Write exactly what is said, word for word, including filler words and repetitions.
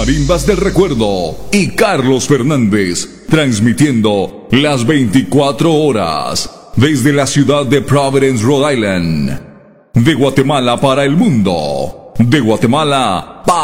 Marimbas del Recuerdo y Carlos Fernández, transmitiendo las veinticuatro horas desde la ciudad de Providence, Rhode Island, de Guatemala para el mundo, de Guatemala para